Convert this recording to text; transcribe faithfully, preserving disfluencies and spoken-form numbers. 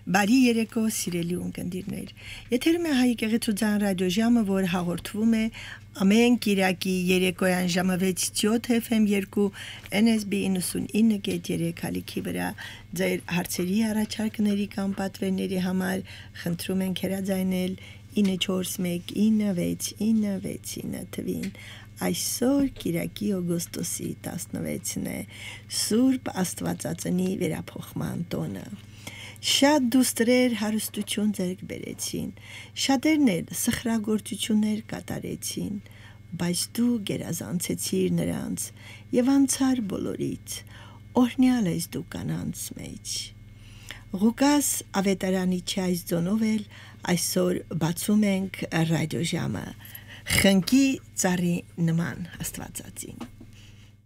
Բարի երեկո, սիրելի ունկնդիրներ։ Եթերում է Հայ եկեղեցու ռադիոժամը, որ հաղորդվում է ամեն կիրակի երեկոյան ժամը վեցից յոթ F M երկու N S B իննսունինը կետ երեք հալիքի վրա ձեր հարցերի առաջարկների կամ պատվերների համար խնդրում ենք հեռաձայնել ինը չորս մեկ ինը վեց ինը վեց ինը թվին։ Այսօր կիրակի օգոստոսի տասնվեցն է, Սուրբ Աստվածածնի վերափոխման տոնը։ Շատ դուստրեր հարստություն ձեռք բերեցին, շատերն էլ սխրագործություններ կատարեցին, բայց դու գերազանցեցիր նրանց եւ անցար բոլորից, օրհնյալ ես դու կանանց մեջ։ Ղուկաս ավետարանի չայս ձոնով էլ այսօր բացում ենք ռադիոժամը, խնկի ծառի նման Աստվածածին։